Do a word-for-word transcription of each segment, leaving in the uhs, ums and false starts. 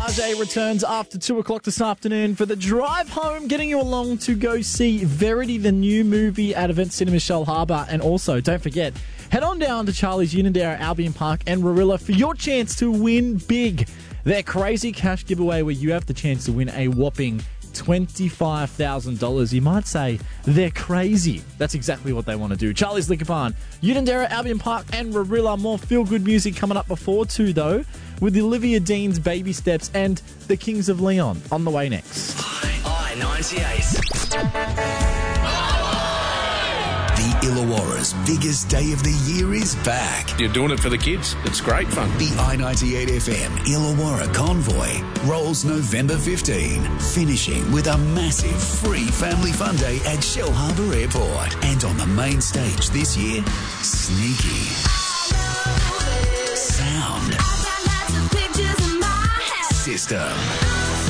R J returns after two o'clock this afternoon for the drive home, getting you along to go see Verity, the new movie at Event Cinema Shell Harbour. And also, don't forget, head on down to Charlie's Unanderra, Albion Park and Warilla for your chance to win big. Their crazy cash giveaway where you have the chance to win a whopping twenty-five thousand dollars. You might say they're crazy. That's exactly what they want to do. Charlie's Liquor Barn, Unanderra, Albion Park and Warilla. More feel-good music coming up before two, though, with Olivia Dean's Baby Steps and the Kings of Leon on the way next. I ninety-eight. The Illawarra's biggest day of the year is back. You're doing it for the kids. It's great fun. The I ninety-eight F M Illawarra Convoy rolls November fifteenth, finishing with a massive free family fun day at Shell Harbour Airport. And on the main stage this year, Sneaky, Sound, System.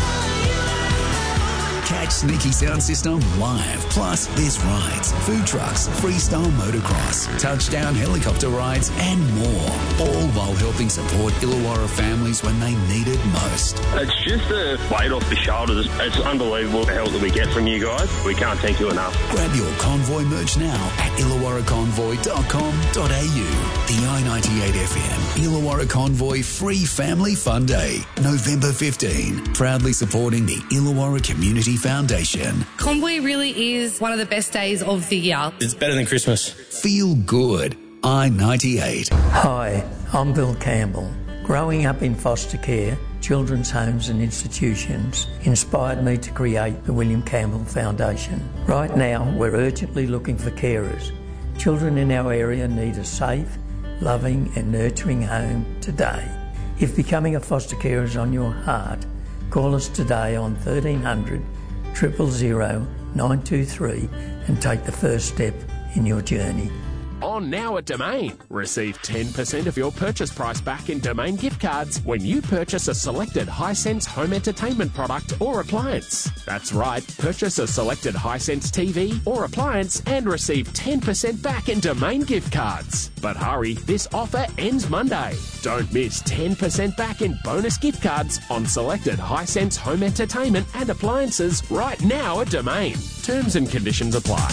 Catch Sneaky Sound System live. Plus, there's rides, food trucks, freestyle motocross, touchdown helicopter rides, and more. All while helping support Illawarra families when they need it most. It's just a weight off the shoulders. It's unbelievable the help that we get from you guys. We can't thank you enough. Grab your Convoy merch now at illawarra convoy dot com dot a u. The I ninety-eight F M Illawarra Convoy Free Family Fun Day, November fifteenth. Proudly supporting the Illawarra Community Foundation. Convoy really is one of the best days of the year. It's better than Christmas. Feel good. I ninety-eight. Hi, I'm Bill Campbell. Growing up in foster care, children's homes and institutions inspired me to create the William Campbell Foundation. Right now, we're urgently looking for carers. Children in our area need a safe, loving and nurturing home today. If becoming a foster carer is on your heart, call us today on thirteen hundred, zero zero zero, nine two three and take the first step in your journey. On now at Domain. Receive ten percent of your purchase price back in Domain gift cards when you purchase a selected Hisense home entertainment product or appliance. That's right, purchase a selected Hisense T V or appliance and receive ten percent back in Domain gift cards. But hurry, this offer ends Monday. Don't miss ten percent back in bonus gift cards on selected Hisense home entertainment and appliances right now at Domain. Terms and conditions apply.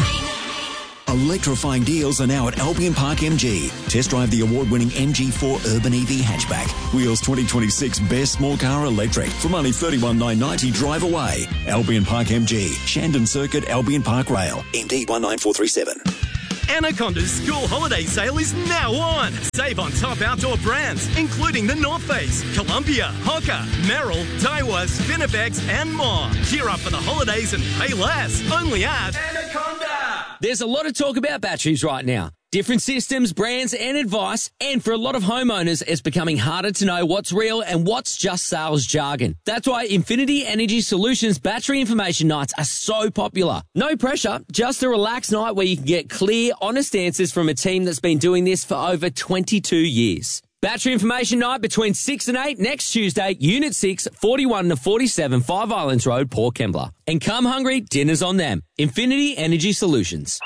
Electrifying deals are now at Albion Park M G. Test drive the award-winning M G four Urban E V hatchback. Wheels twenty twenty-six Best Small Car Electric from only thirty-one thousand nine hundred ninety drive away. Albion Park M G. Shandon Circuit, Albion Park Rail. M D one nine four three seven. Anaconda's school holiday sale is now on. Save on top outdoor brands, including the North Face, Columbia, Hoka, Merrill, Daiwa, Spinifex, and more. Gear up for the holidays and pay less. Only at Anaconda. There's a lot of talk about batteries right now. Different systems, brands and advice, and for a lot of homeowners, it's becoming harder to know what's real and what's just sales jargon. That's why Infinity Energy Solutions battery information nights are so popular. No pressure, just a relaxed night where you can get clear, honest answers from a team that's been doing this for over twenty-two years. Battery information night between six and eight next Tuesday, Unit six, forty-one to forty-seven, Five Islands Road, Port Kembla. And come hungry, dinner's on them. Infinity Energy Solutions.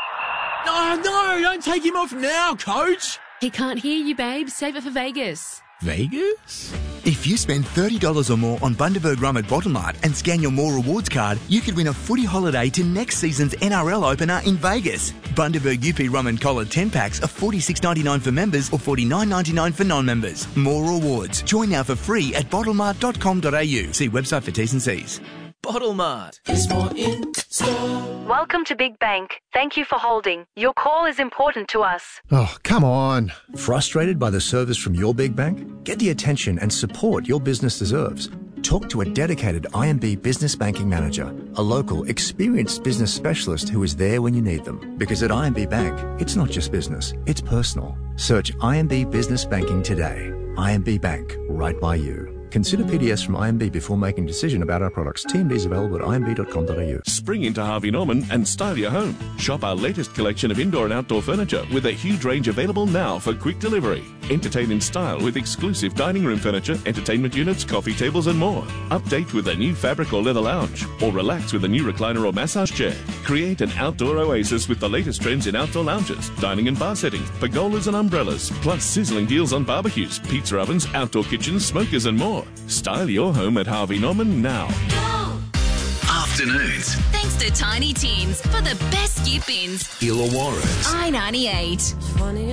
No, no, don't take him off now, Coach. He can't hear you, babe. Save it for Vegas. Vegas? If you spend thirty dollars or more on Bundaberg Rum at Bottle Mart and scan your More Rewards card, you could win a footy holiday to next season's N R L opener in Vegas. Bundaberg U P Rum and Cola ten packs are forty-six ninety-nine for members or forty-nine ninety-nine for non-members. More Rewards. Join now for free at bottlemart dot com dot a u. See website for T's and C's. Bottle Mart is more in store. Welcome to Big Bank. Thank you for holding. Your call is important to us. Oh, come on. Frustrated by the service from your big bank? Get the attention and support your business deserves. Talk to a dedicated I M B Business Banking Manager, a local, experienced business specialist who is there when you need them. Because at I M B Bank, it's not just business, it's personal. Search I M B Business Banking today. I M B Bank, right by you. Consider P D S from I M B before making a decision about our products. T M D is available at I M B dot com dot a u. Spring into Harvey Norman and style your home. Shop our latest collection of indoor and outdoor furniture with a huge range available now for quick delivery. Entertain in style with exclusive dining room furniture, entertainment units, coffee tables and more. Update with a new fabric or leather lounge. Or relax with a new recliner or massage chair. Create an outdoor oasis with the latest trends in outdoor lounges, dining and bar settings, pergolas and umbrellas, plus sizzling deals on barbecues, pizza ovens, outdoor kitchens, smokers and more. more. Style your home at Harvey Norman now. Afternoons. Thanks to Tiny Tins for the best skip ins. Illawarra's. I ninety-eight.